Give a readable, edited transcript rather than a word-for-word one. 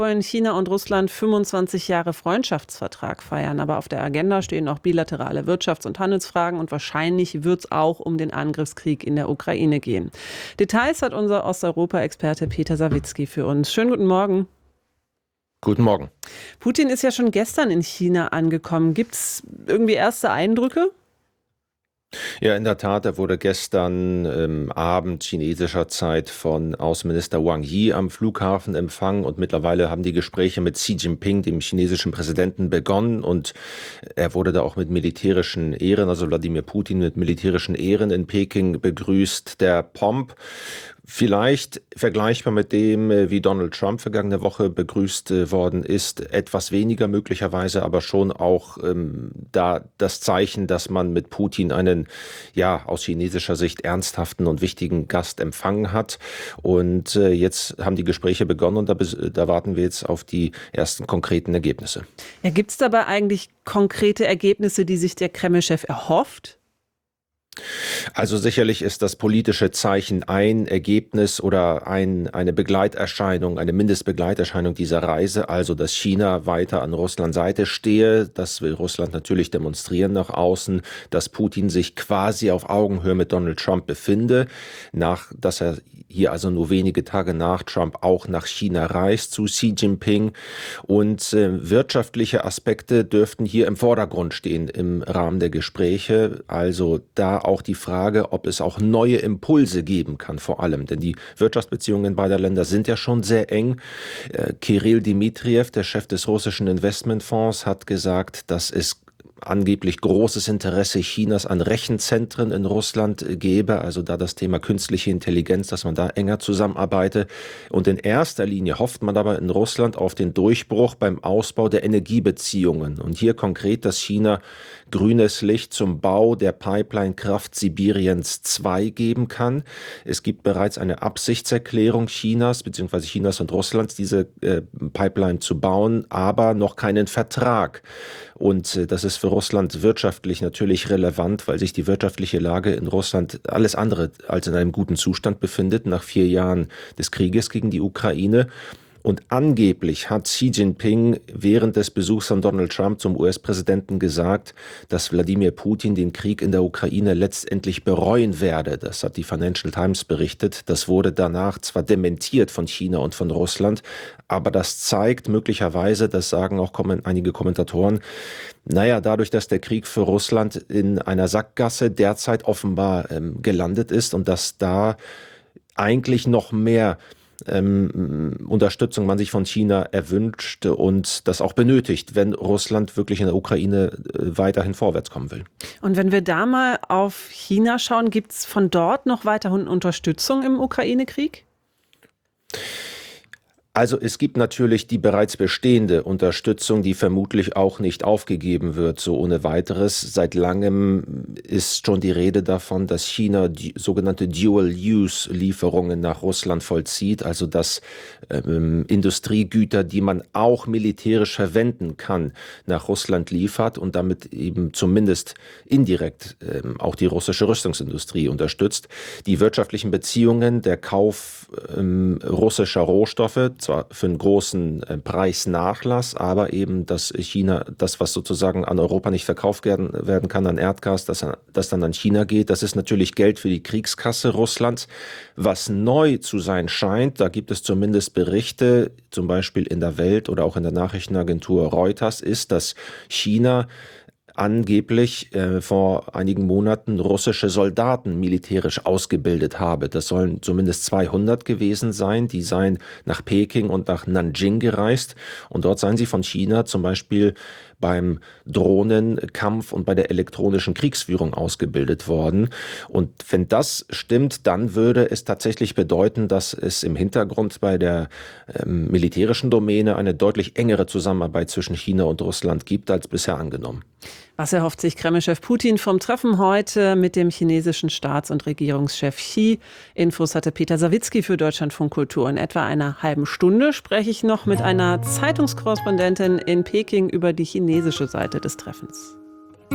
Wollen China und Russland 25 Jahre Freundschaftsvertrag feiern. Aber auf der Agenda stehen auch bilaterale Wirtschafts- und Handelsfragen und wahrscheinlich wird es auch um den Angriffskrieg in der Ukraine gehen. Details hat unser Osteuropa-Experte Peter Sawicki für uns. Schönen guten Morgen. Guten Morgen. Putin ist ja schon gestern in China angekommen. Gibt es irgendwie erste Eindrücke? Ja, in der Tat, er wurde gestern Abend chinesischer Zeit von Außenminister Wang Yi am Flughafen empfangen und mittlerweile haben die Gespräche mit Xi Jinping, dem chinesischen Präsidenten, begonnen und er wurde da auch mit militärischen Ehren, also Wladimir Putin mit militärischen Ehren in Peking begrüßt. Der Pomp, vielleicht vergleichbar mit dem, wie Donald Trump vergangene Woche begrüßt worden ist, etwas weniger möglicherweise, aber schon auch da das Zeichen, dass man mit Putin einen, ja, aus chinesischer Sicht ernsthaften und wichtigen Gast empfangen hat. Und jetzt haben die Gespräche begonnen und da warten wir jetzt auf die ersten konkreten Ergebnisse. Ja, gibt es dabei eigentlich konkrete Ergebnisse, die sich der Kreml-Chef erhofft? Also sicherlich ist das politische Zeichen ein Ergebnis oder eine Begleiterscheinung, eine Mindestbegleiterscheinung dieser Reise, also dass China weiter an Russlands Seite stehe. Das will Russland natürlich demonstrieren nach außen, dass Putin sich quasi auf Augenhöhe mit Donald Trump befinde, dass er hier also nur wenige Tage nach Trump auch nach China reist zu Xi Jinping. Und wirtschaftliche Aspekte dürften hier im Vordergrund stehen im Rahmen der Gespräche. Also da auch die Frage, ob es auch neue Impulse geben kann, vor allem. Denn die Wirtschaftsbeziehungen beider Länder sind ja schon sehr eng. Kirill Dmitriev, der Chef des russischen Investmentfonds, hat gesagt, dass es angeblich großes Interesse Chinas an Rechenzentren in Russland gäbe, also da das Thema künstliche Intelligenz, dass man da enger zusammenarbeite. Und in erster Linie hofft man aber in Russland auf den Durchbruch beim Ausbau der Energiebeziehungen. Und hier konkret, dass China grünes Licht zum Bau der Pipeline Kraft Sibiriens 2 geben kann. Es gibt bereits eine Absichtserklärung Chinas bzw. Chinas und Russlands, diese Pipeline zu bauen, aber noch keinen Vertrag. Und das ist für Russland wirtschaftlich natürlich relevant, weil sich die wirtschaftliche Lage in Russland alles andere als in einem guten Zustand befindet, nach 4 Jahren des Krieges gegen die Ukraine. Und angeblich hat Xi Jinping während des Besuchs von Donald Trump zum US-Präsidenten gesagt, dass Wladimir Putin den Krieg in der Ukraine letztendlich bereuen werde. Das hat die Financial Times berichtet. Das wurde danach zwar dementiert von China und von Russland, aber das zeigt möglicherweise, das sagen auch einige Kommentatoren, dadurch, dass der Krieg für Russland in einer Sackgasse derzeit offenbar gelandet ist und dass da eigentlich noch mehr Unterstützung man sich von China erwünscht und das auch benötigt, wenn Russland wirklich in der Ukraine weiterhin vorwärts kommen will. Und wenn wir da mal auf China schauen, gibt es von dort noch weiterhin Unterstützung im Ukraine-Krieg? Also es gibt natürlich die bereits bestehende Unterstützung, die vermutlich auch nicht aufgegeben wird, so ohne weiteres. Seit langem ist schon die Rede davon, dass China die sogenannte Dual-Use-Lieferungen nach Russland vollzieht, also dass Industriegüter, die man auch militärisch verwenden kann, nach Russland liefert und damit eben zumindest indirekt auch die russische Rüstungsindustrie unterstützt. Die wirtschaftlichen Beziehungen, der Kauf russischer Rohstoffe, zwar für einen großen Preisnachlass, aber eben, dass China das, was sozusagen an Europa nicht verkauft werden kann, an Erdgas, das dann an China geht, das ist natürlich Geld für die Kriegskasse Russlands. Was neu zu sein scheint, da gibt es zumindest Berichte, zum Beispiel in der Welt oder auch in der Nachrichtenagentur Reuters, ist, dass China angeblich vor einigen Monaten russische Soldaten militärisch ausgebildet habe. Das sollen zumindest 200 gewesen sein. Die seien nach Peking und nach Nanjing gereist und dort seien sie von China zum Beispiel beim Drohnenkampf und bei der elektronischen Kriegsführung ausgebildet worden. Und wenn das stimmt, dann würde es tatsächlich bedeuten, dass es im Hintergrund bei der militärischen Domäne eine deutlich engere Zusammenarbeit zwischen China und Russland gibt als bisher angenommen. Was erhofft sich Kreml-Chef Putin vom Treffen heute mit dem chinesischen Staats- und Regierungschef Xi? Infos hatte Peter Sawicki für Deutschlandfunk Kultur. In etwa einer halben Stunde spreche ich noch mit einer Zeitungskorrespondentin in Peking über die chinesische Seite des Treffens.